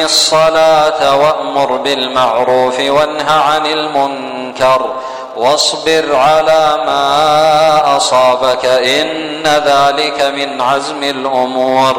الصلاة وأمر بالمعروف وانه عن المنكر واصبر على ما أصابك إن ذلك من عزم الأمور.